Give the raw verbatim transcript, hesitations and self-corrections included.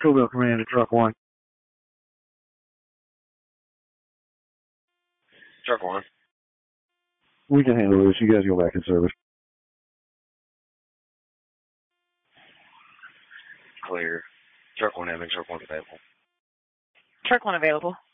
Cobell Command to Truck one. Truck one. We can handle this. You guys go back in service. Clear. Truck one having truck one available. Truck one available.